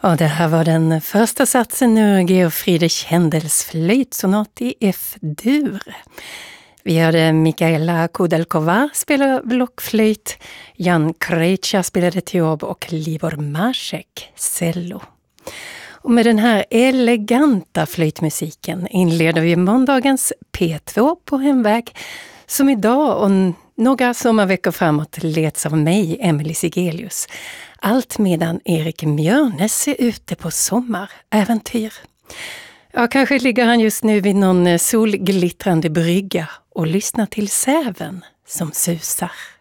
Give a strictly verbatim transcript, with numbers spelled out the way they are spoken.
Ja, det här var den första satsen ur Georg Friedrich Händels flytsonat i F-dur. Vi hörde Mikaela Kudelkova spela blockflöjt, Jan Krejča spelade teob och Libor Mašek cello. Och med den här eleganta flöjtmusiken inleder vi måndagens P två på hemväg, som idag och några sommarveckor framåt leds av mig, Emily Sigelius. Allt medan Erik Mjörnes är ute på sommaräventyr. Ja, kanske ligger han just nu vid någon solglittrande brygga och lyssnar till säven som susar.